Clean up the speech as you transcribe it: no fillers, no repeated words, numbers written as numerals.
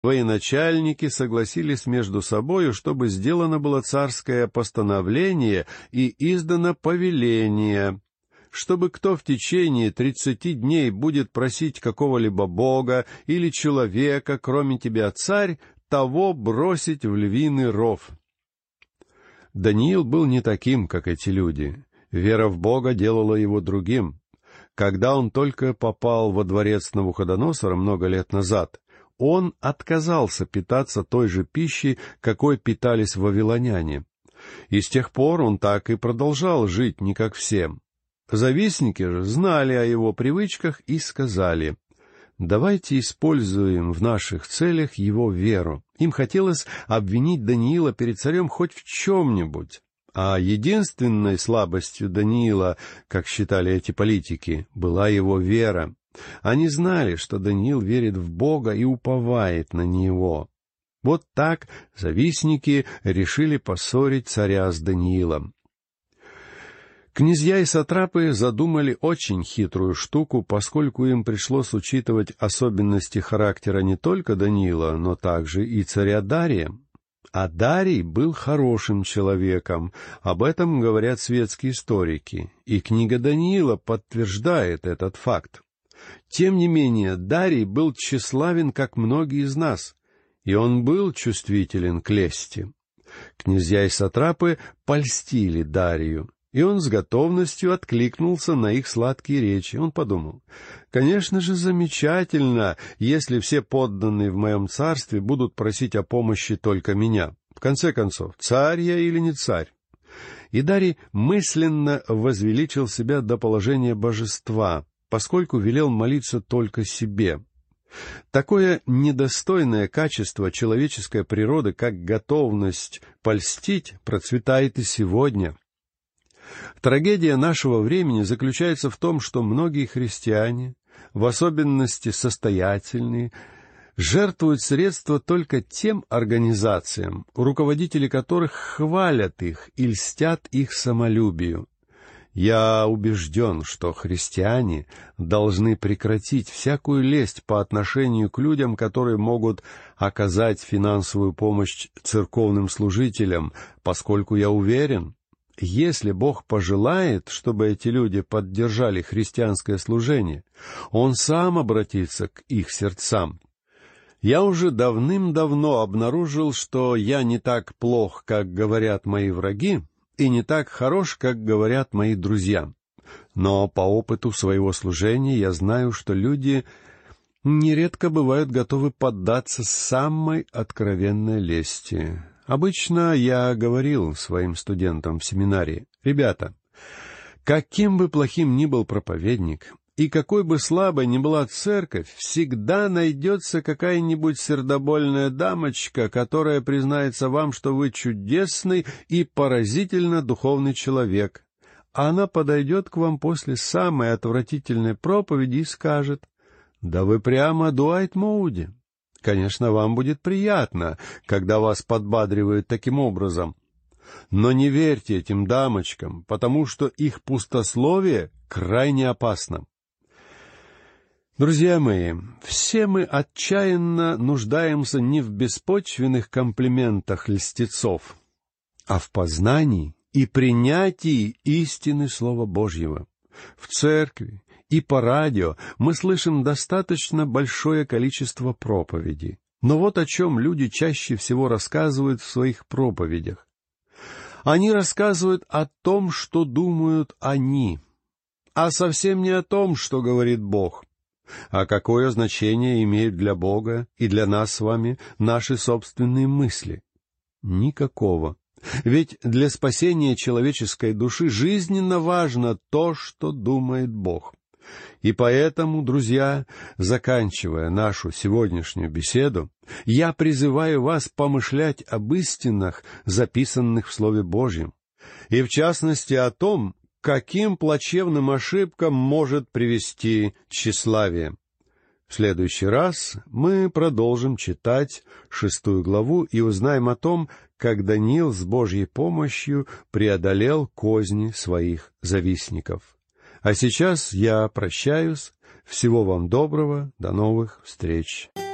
военачальники согласились между собою, чтобы сделано было царское постановление и издано повеление, чтобы кто в течение 30 дней будет просить какого-либо бога или человека, кроме тебя, царь, того бросить в львиный ров. Даниил был не таким, как эти люди. Вера в Бога делала его другим. Когда он только попал во дворец Навуходоносора много лет назад, он отказался питаться той же пищей, какой питались вавилоняне. И с тех пор он так и продолжал жить не как все. Завистники же знали о его привычках и сказали: «Давайте используем в наших целях его веру». Им хотелось обвинить Даниила перед царем хоть в чем-нибудь. А единственной слабостью Даниила, как считали эти политики, была его вера. Они знали, что Даниил верит в Бога и уповает на Него. Вот так завистники решили поссорить царя с Даниилом. Князья и сатрапы задумали очень хитрую штуку, поскольку им пришлось учитывать особенности характера не только Даниила, но также и царя Дария. А Дарий был хорошим человеком, об этом говорят светские историки, и книга Даниила подтверждает этот факт. Тем не менее, Дарий был тщеславен, как многие из нас, и он был чувствителен к лести. Князья и сатрапы польстили Дарию, и он с готовностью откликнулся на их сладкие речи. Он подумал: «Конечно же, замечательно, если все подданные в моем царстве будут просить о помощи только меня. В конце концов, царь я или не царь?» И Дарий мысленно возвеличил себя до положения божества, поскольку велел молиться только себе. Такое недостойное качество человеческой природы, как готовность польстить, процветает и сегодня. Трагедия нашего времени заключается в том, что многие христиане, в особенности состоятельные, жертвуют средства только тем организациям, руководители которых хвалят их и льстят их самолюбию. Я убежден, что христиане должны прекратить всякую лесть по отношению к людям, которые могут оказать финансовую помощь церковным служителям, поскольку я уверен, если Бог пожелает, чтобы эти люди поддержали христианское служение, Он сам обратится к их сердцам. Я уже давным-давно обнаружил, что я не так плох, как говорят мои враги, и не так хорош, как говорят мои друзья. Но по опыту своего служения я знаю, что люди нередко бывают готовы поддаться самой откровенной лести. Обычно я говорил своим студентам в семинарии: «Ребята, каким бы плохим ни был проповедник, и какой бы слабой ни была церковь, всегда найдется какая-нибудь сердобольная дамочка, которая признается вам, что вы чудесный и поразительно духовный человек. Она подойдет к вам после самой отвратительной проповеди и скажет: «Да вы прямо Дуайт Моуди». Конечно, вам будет приятно, когда вас подбадривают таким образом. Но не верьте этим дамочкам, потому что их пустословие крайне опасно. Друзья мои, все мы отчаянно нуждаемся не в беспочвенных комплиментах льстецов, а в познании и принятии истины Слова Божьего. В церкви и по радио мы слышим достаточно большое количество проповедей. Но вот о чем люди чаще всего рассказывают в своих проповедях. Они рассказывают о том, что думают они, а совсем не о том, что говорит Бог. А какое значение имеют для Бога и для нас с вами наши собственные мысли? Никакого. Ведь для спасения человеческой души жизненно важно то, что думает Бог. И поэтому, друзья, заканчивая нашу сегодняшнюю беседу, я призываю вас помышлять об истинах, записанных в Слове Божьем, и в частности о том, каким плачевным ошибкам может привести тщеславие. В следующий раз мы продолжим читать 6 главу и узнаем о том, как Даниил с Божьей помощью преодолел козни своих завистников. А сейчас я прощаюсь. Всего вам доброго. До новых встреч.